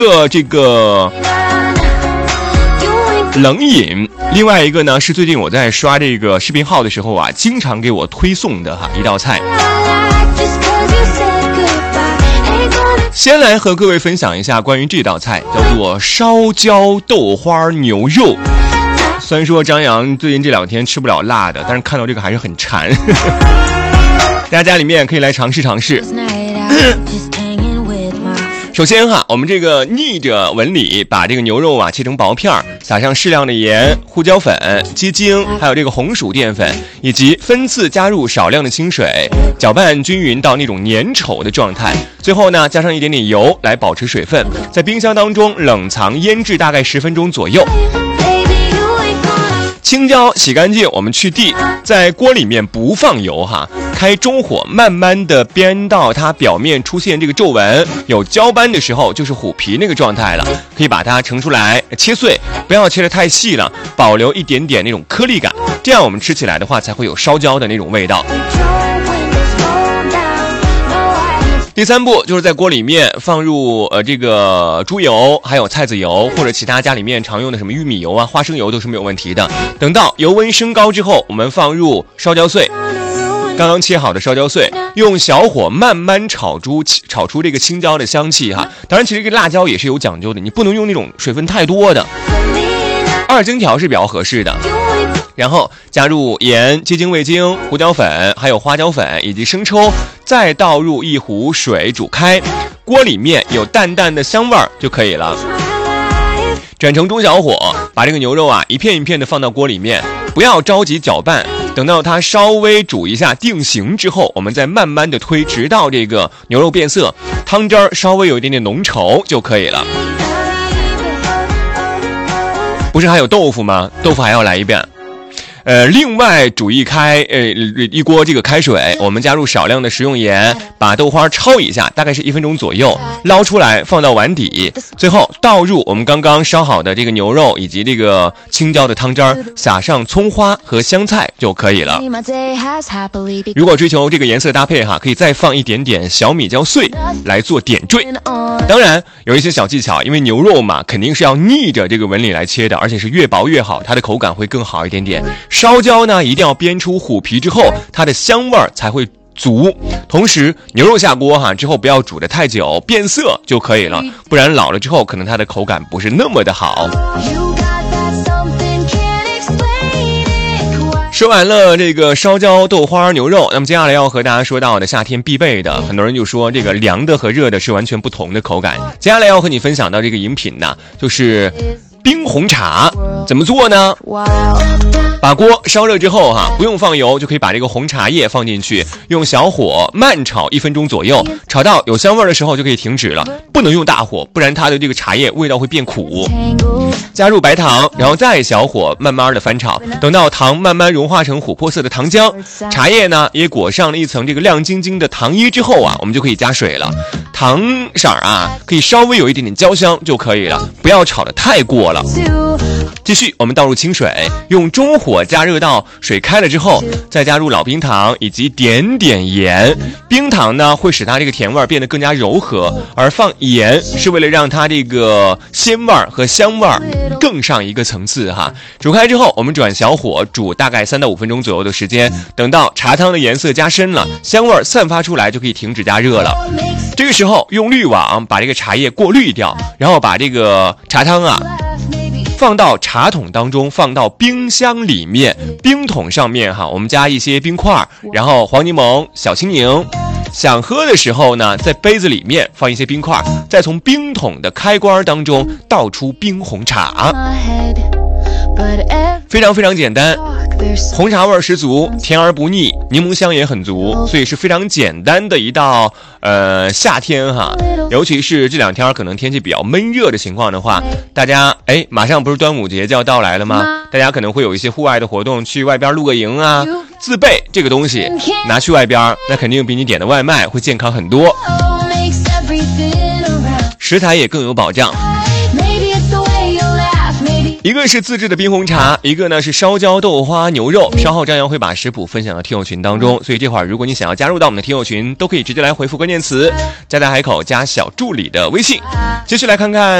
这个冷饮，另外一个呢是最近我在刷这个视频号的时候啊，经常给我推送的一道菜。先来和各位分享一下关于这道菜，叫做烧焦豆花牛肉。虽然说张扬最近这2天吃不了辣的，但是看到这个还是很馋。大家家里面可以来尝试尝试。首先我们这个逆着纹理把这个牛肉切成薄片，撒上适量的盐、胡椒粉、鸡精，还有这个红薯淀粉，以及分次加入少量的清水，搅拌均匀到那种粘稠的状态。最后呢，加上一点点油来保持水分，在冰箱当中冷藏腌制大概10分钟左右。青椒洗干净，我们去蒂，在锅里面不放油开中火，慢慢的煸到它表面出现这个皱纹、有焦斑的时候，就是虎皮那个状态了。可以把它盛出来，切碎，不要切得太细了，保留一点点那种颗粒感，这样我们吃起来的话才会有烧焦的那种味道。第3步就是在锅里面放入这个猪油，还有菜籽油，或者其他家里面常用的什么玉米油花生油都是没有问题的。等到油温升高之后，我们放入烧焦碎，刚刚切好的烧焦碎，用小火慢慢炒出这个青椒的香气当然，其实这个辣椒也是有讲究的，你不能用那种水分太多的，2荆条是比较合适的。然后加入盐、鸡精、味精、胡椒粉，还有花椒粉以及生抽，再倒入1壶水煮开，锅里面有淡淡的香味就可以了。转成中小火，把这个牛肉一片一片的放到锅里面，不要着急搅拌，等到它稍微煮一下定型之后，我们再慢慢的推，直到这个牛肉变色，汤汁稍微有一点点浓稠就可以了。不是还有豆腐吗？豆腐还要来一遍。另外煮一锅这个开水，我们加入少量的食用盐，把豆花焯一下，大概是1分钟左右，捞出来放到碗底，最后倒入我们刚刚烧好的这个牛肉以及这个青椒的汤汁，撒上葱花和香菜就可以了。如果追求这个颜色搭配可以再放一点点小米椒碎来做点缀。当然有一些小技巧，因为牛肉嘛肯定是要逆着这个纹理来切的，而且是越薄越好，它的口感会更好一点点。烧焦呢一定要煸出虎皮之后，它的香味才会足。同时牛肉下锅之后不要煮得太久，变色就可以了，不然老了之后可能它的口感不是那么的好。说完了这个烧焦豆花牛肉，那么接下来要和大家说到的夏天必备的，很多人就说这个凉的和热的是完全不同的口感。接下来要和你分享到这个饮品呢，就是冰红茶。怎么做呢？把锅烧热之后不用放油，就可以把这个红茶叶放进去，用小火慢炒1分钟左右，炒到有香味的时候就可以停止了，不能用大火，不然它的这个茶叶味道会变苦。加入白糖，然后再小火慢慢的翻炒，等到糖慢慢融化成琥珀色的糖浆，茶叶呢也裹上了一层这个亮晶晶的糖衣之后我们就可以加水了。糖色可以稍微有一点点焦香就可以了，不要炒得太过了。继续我们倒入清水，用中火加热到水开了之后，再加入老冰糖以及点点盐。冰糖呢会使它这个甜味变得更加柔和，而放盐是为了让它这个鲜味和香味更上一个层次煮开之后，我们转小火煮大概3到5分钟左右的时间，等到茶汤的颜色加深了，香味散发出来，就可以停止加热了。这个时候用滤网把这个茶叶过滤掉，然后把这个茶汤放到茶桶当中，放到冰箱里面，冰桶上面我们加一些冰块，然后黄柠檬、小青柠。想喝的时候呢，在杯子里面放一些冰块，再从冰桶的开关当中倒出冰红茶。非常非常简单，红茶味十足，甜而不腻，柠檬香也很足，所以是非常简单的一道夏天尤其是这2天可能天气比较闷热的情况的话，大家马上不是端午节就要到来了吗？大家可能会有一些户外的活动，去外边露个营自备这个东西拿去外边，那肯定比你点的外卖会健康很多，食材也更有保障。 一个是自制的冰红茶，一个呢是烧焦豆花牛肉。稍后张扬会把食谱分享到听友群当中，所以这会儿如果你想要加入到我们的听友群，都可以直接来回复关键词，加在海口加小助理的微信。继续来看看